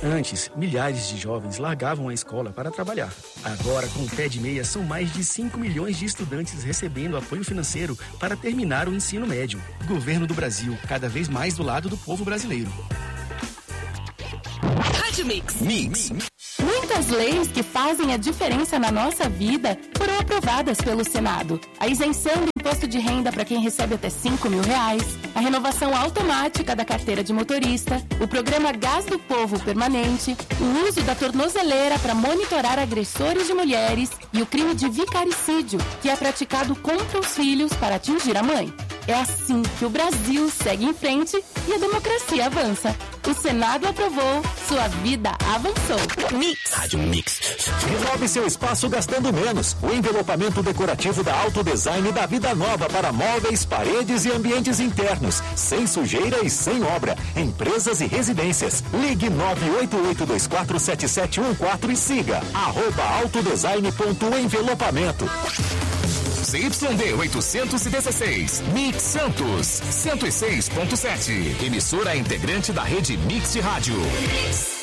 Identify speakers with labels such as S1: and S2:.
S1: Antes, milhares de jovens largavam a escola para trabalhar. Agora, com o Pé de Meia, são mais de 5 milhões de estudantes recebendo apoio financeiro para terminar o ensino médio. Governo do Brasil, cada vez mais do lado do povo brasileiro.
S2: Rádio Mix.
S3: Muitas leis que fazem a diferença na nossa vida foram aprovadas pelo Senado. A isenção do imposto de renda para quem recebe até R$5.000, a renovação automática da carteira de motorista, o programa Gás do Povo permanente, o uso da tornozeleira para monitorar agressores de mulheres e o crime de vicaricídio, que é praticado contra os filhos para atingir a mãe. É assim que o Brasil segue em frente e a democracia avança. O Senado aprovou, sua vida avançou.
S2: Mix.
S4: Rádio Mix. Renove seu espaço gastando menos. O envelopamento decorativo da Auto Design dá vida nova para móveis, paredes e ambientes internos, sem sujeira e sem obra. Empresas e residências. Ligue 988247714 e siga @autodesign.envelopamento.
S5: ZYD 816, Mix Santos, 106.7. Emissora integrante da rede Mix de Rádio.
S2: Mix.